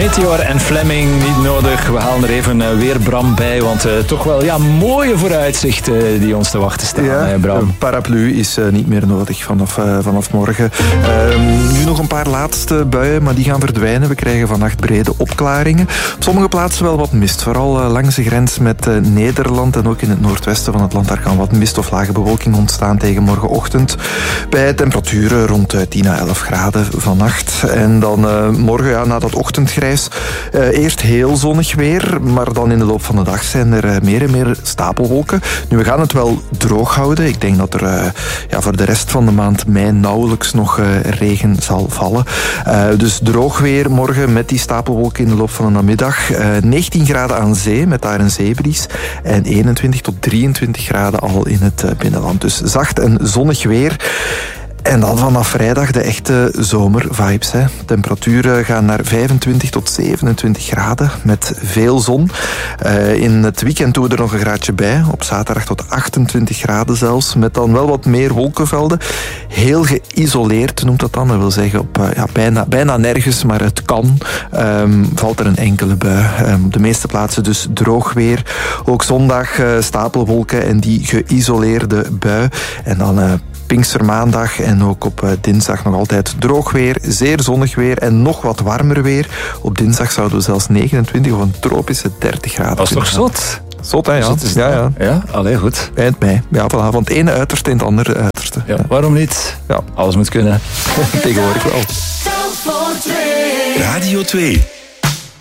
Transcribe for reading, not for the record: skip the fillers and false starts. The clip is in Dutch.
Meteor en Fleming, niet nodig. We halen er even weer Bram bij, want toch wel mooie vooruitzichten die ons te wachten staan, Bram. Een paraplu is niet meer nodig vanaf morgen. Nu nog een paar laatste buien, maar die gaan verdwijnen. We krijgen vannacht brede opklaringen. Op sommige plaatsen wel wat mist, vooral langs de grens met Nederland en ook in het noordwesten van het land. Daar kan wat mist of lage bewolking ontstaan tegen morgenochtend. Bij temperaturen rond 10 à 11 graden vannacht. En dan morgen, na dat ochtendgrijs, eerst heel zonnig weer, maar dan in de loop van de dag zijn er meer en meer stapelwolken. Nu, we gaan het wel droog houden. Ik denk dat er voor de rest van de maand mei nauwelijks nog regen zal vallen. Dus droog weer morgen met die stapelwolken in de loop van de namiddag. 19 graden aan zee, met daar een zeebries. En 21 tot 23 graden al in het binnenland. Dus zacht en zonnig weer. En dan vanaf vrijdag de echte zomervibes. Temperaturen gaan naar 25 tot 27 graden met veel zon. In het weekend doen we er nog een graadje bij. Op zaterdag tot 28 graden zelfs. Met dan wel wat meer wolkenvelden. Heel geïsoleerd noemt dat dan. Dat wil zeggen op bijna nergens, maar het kan. Valt er een enkele bui. Op de meeste plaatsen dus droog weer. Ook zondag stapelwolken en die geïsoleerde bui. En dan Pinkstermaandag en ook op dinsdag nog altijd droog weer, zeer zonnig weer en nog wat warmer weer. Op dinsdag zouden we zelfs 29 of een tropische 30 graden. Dat is toch zot? Zot, hè, ja. Ja, allee, goed. Eind mei. Ja, voilà, van het ene uiterste in het andere uiterste. Ja, waarom niet? Ja. Alles moet kunnen. Tegenwoordig wel. Radio 2.